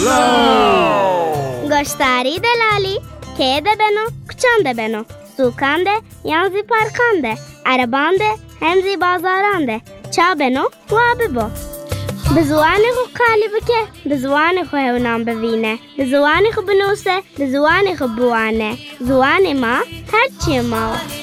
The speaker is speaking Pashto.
گشتاری دلالی که ده بنو کچان ده بنو سوکان ده یانزی پارکان ده عربان ده همزی بازاران ده چا بنو و ببو به زوانی خو قالی بکه به زوانی خو هونام ببینه به زوانی خو بنوسه به زوانی خو بوانه زوانی ما هرچی ما